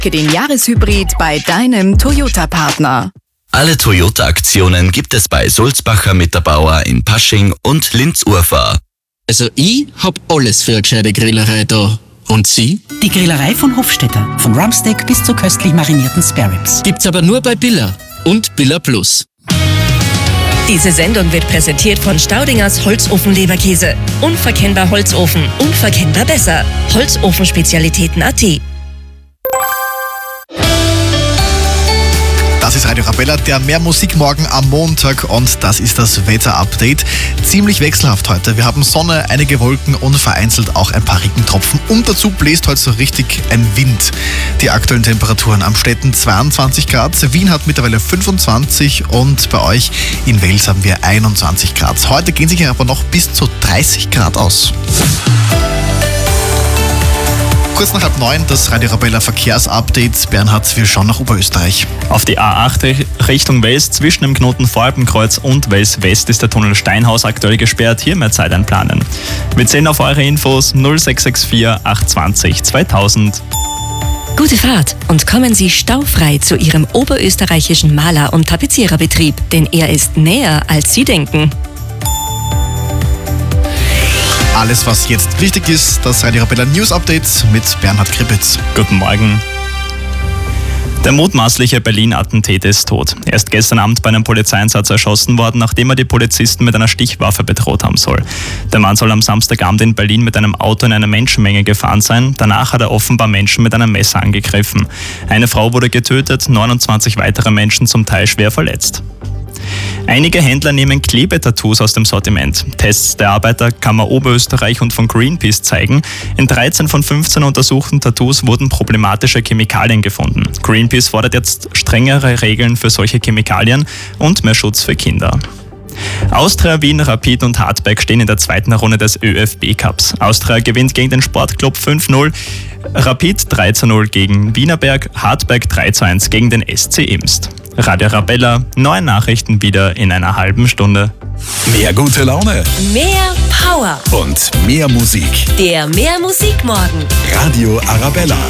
Den Jahreshybrid bei deinem Toyota-Partner. Alle Toyota-Aktionen gibt es bei Sulzbacher Mitterbauer in Pasching und Linz-Urfahr. Also ich hab alles für eine gescheite Grillerei da. Und Sie? Die Grillerei von Hofstetter. Von Rumpsteak bis zu köstlich marinierten Spareribs. Gibt's aber nur bei Billa und Billa Plus. Diese Sendung wird präsentiert von Staudingers Holzofenleberkäse. Unverkennbar Holzofen, unverkennbar besser. Holzofenspezialitäten.at. Das ist Radio Arabella, der Mehrmusikmorgen am Montag und das ist das Wetter-Update. Ziemlich wechselhaft heute. Wir haben Sonne, einige Wolken und vereinzelt auch ein paar Regentropfen. Und dazu bläst heute so richtig ein Wind. Die aktuellen Temperaturen am Städten 22 Grad, Wien hat mittlerweile 25 und bei euch in Wels haben wir 21 Grad. Heute gehen sich aber noch bis zu 30 Grad aus. Kurz nach 8:30 das Radio Arabella Verkehrsupdate. Bernhard, wir schauen nach Oberösterreich. Auf die A8 Richtung Wels zwischen dem Knoten Voralpenkreuz und Wels West ist der Tunnel Steinhaus aktuell gesperrt. Hier mehr Zeit einplanen. Wir zählen auf eure Infos 0664 820 2000. Gute Fahrt und kommen Sie staufrei zu Ihrem oberösterreichischen Maler- und Tapeziererbetrieb, denn er ist näher, als Sie denken. Alles, was jetzt wichtig ist, das Radio Arabella News Update mit Bernhard Kripitz. Guten Morgen. Der mutmaßliche Berlin-Attentäter ist tot. Er ist gestern Abend bei einem Polizeieinsatz erschossen worden, nachdem er die Polizisten mit einer Stichwaffe bedroht haben soll. Der Mann soll am Samstagabend in Berlin mit einem Auto in einer Menschenmenge gefahren sein. Danach hat er offenbar Menschen mit einem Messer angegriffen. Eine Frau wurde getötet, 29 weitere Menschen zum Teil schwer verletzt. Einige Händler nehmen Klebetattoos aus dem Sortiment. Tests der Arbeiterkammer Oberösterreich und von Greenpeace zeigen, in 13 von 15 untersuchten Tattoos wurden problematische Chemikalien gefunden. Greenpeace fordert jetzt strengere Regeln für solche Chemikalien und mehr Schutz für Kinder. Austria Wien, Rapid und Hartberg stehen in der zweiten Runde des ÖFB-Cups. Austria gewinnt gegen den Sportclub 5-0, Rapid 3-0 gegen Wienerberg, Hartberg 3-1 gegen den SC Imst. Radio Arabella, neue Nachrichten wieder in einer halben Stunde. Mehr gute Laune. Mehr Power. Und mehr Musik. Der Mehrmusikmorgen. Radio Arabella.